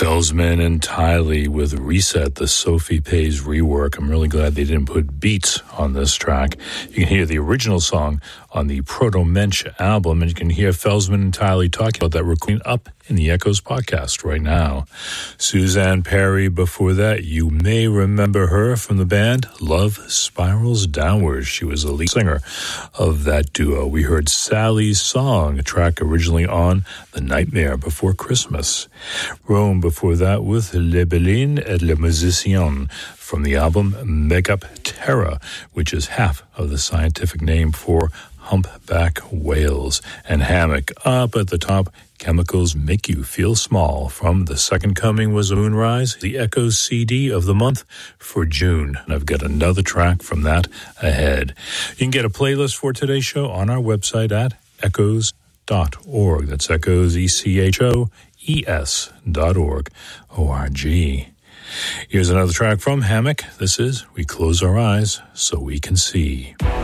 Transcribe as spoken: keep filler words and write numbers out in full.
Felsman and Tiley with Reset, the Sophie Pays rework. I'm really glad they didn't put beats on this track. You can hear the original song on the Proto Mensch album, and you can hear Felsman and Tiley talking about that recording up in the Echoes podcast right now. Suzanne Perry before that, you may remember her from the band Love Spirals Downward. She was the lead singer of that duo. We heard Sally's Song, a track originally on The Nightmare Before Christmas. Rome before that with Le Bellin et le Musicien from the album Make Up Terra, which is half of the scientific name for humpback whales. And Hammock up at the top, Chemicals Make You Feel Small from The Second Coming Was a Moonrise, the Echoes C D of the month for June. And I've got another track from that ahead. You can get a playlist for today's show on our website at echoes dot org. That's Echoes, E C H O E S dot org, O R G. Here's another track from Hammock. This is We Close Our Eyes So We Can See.